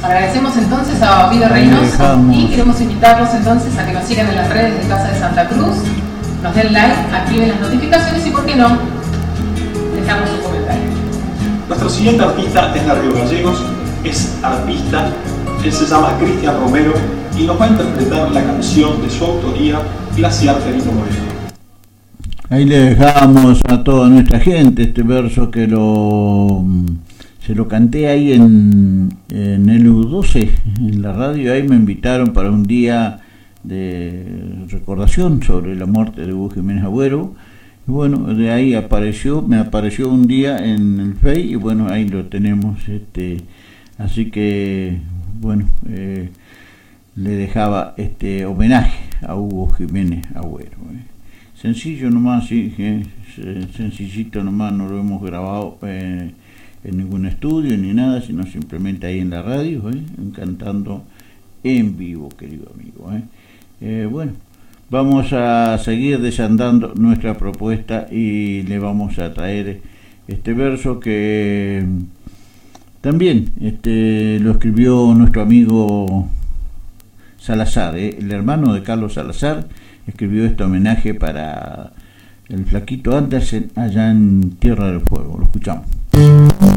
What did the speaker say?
Agradecemos entonces a Guido Reynoso y queremos invitarlos entonces a que nos sigan en las redes de Casa de Santa Cruz, nos den like, activen las notificaciones y, por qué no, dejamos un comentario. Nuestro siguiente artista es de Río Gallegos, es artista, él se llama Cristian Romero y nos va a interpretar la canción de su autoría, Glaciar Perito Moreno. Ahí le dejamos a toda nuestra gente este verso que se lo canté ahí en el U12, en la radio. Ahí me invitaron para un día de recordación sobre la muerte de Hugo Jiménez Agüero. Y bueno, de ahí me apareció un día en el Face y bueno, ahí lo tenemos. Así que bueno, le dejaba este homenaje a Hugo Jiménez Agüero. Sencillo nomás, sí, sencillito nomás, no lo hemos grabado en ningún estudio ni nada, sino simplemente ahí en la radio, cantando en vivo, querido amigo. Bueno, vamos a seguir desandando nuestra propuesta y le vamos a traer este verso que también lo escribió nuestro amigo Salazar, el hermano de Carlos Salazar. Escribió este homenaje para el flaquito Andersen allá en Tierra del Fuego. Lo escuchamos.